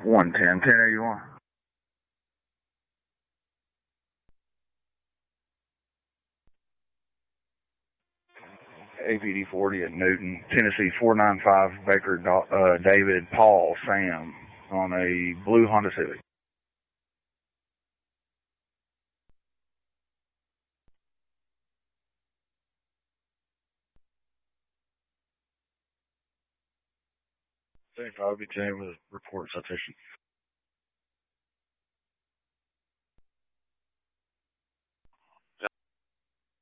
110, 1081. APD 40 at Newton, Tennessee 495, Baker David Paul Sam on a blue Honda Civic. I'll be with report citation.